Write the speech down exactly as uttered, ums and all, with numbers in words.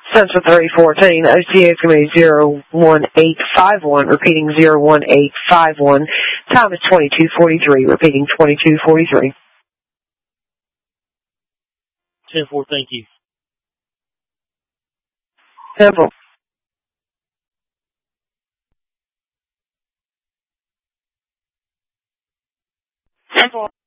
Central three fourteen, O C A Committee zero one eight five one, repeating zero one eight five one. Time is twenty-two forty-three, repeating twenty-two forty-three. ten four, thank you. Simple. Simple.